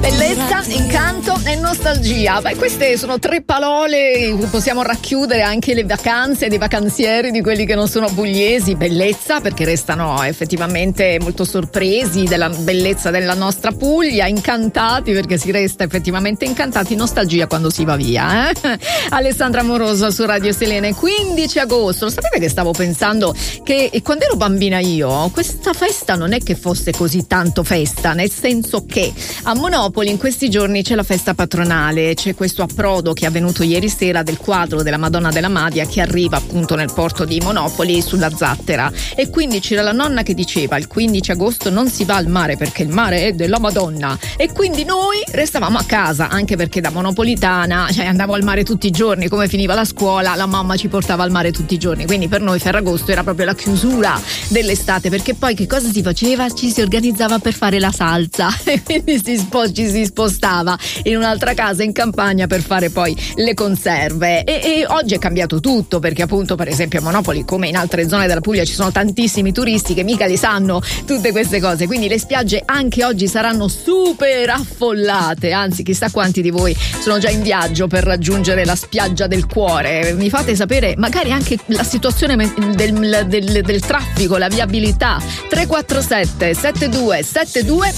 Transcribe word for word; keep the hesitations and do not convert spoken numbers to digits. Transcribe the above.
Bellezza, incanto e nostalgia. Beh, queste sono tre parole, possiamo racchiudere anche le vacanze dei vacanzieri, di quelli che non sono pugliesi. Bellezza, perché restano effettivamente molto sorpresi della bellezza della nostra Puglia, incantati perché si resta effettivamente incantati, nostalgia quando si va via, eh? Alessandra Amoroso su Radio Selene. Quindici agosto, lo sapete che stavo pensando che quando ero bambina io questa festa non è che fosse così tanto festa, nel senso che a Monopoli in questi giorni c'è la festa patronale, c'è questo approdo che è avvenuto ieri sera del quadro della Madonna della Madia che arriva appunto nel porto di Monopoli sulla Zattera, e quindi c'era la nonna che diceva il quindici agosto non si va al mare perché il mare è della Madonna, e quindi noi restavamo a casa, anche perché da monopolitana cioè andavo al mare tutti i giorni, come finiva la scuola la mamma ci portava al mare tutti i giorni, quindi per noi Ferragosto era proprio la chiusura dell'estate, perché poi che cosa si faceva? Ci si organizzava per fare la salsa e quindi si spo- ci si spostava in un'altra casa in campagna per fare poi le conserve, e, e oggi è cambiato tutto, perché appunto per esempio a Monopoli come in altre zone della Puglia ci sono tantissimi turisti che mica li sanno tutte queste cose, quindi le spiagge anche oggi saranno super affollate, anzi chissà quanti di voi sono già in viaggio per raggiungere la spiaggia del cuore. Mi fate sapere magari anche la situazione del, del, del traffico, la viabilità. Tre quattro sette sette due sette due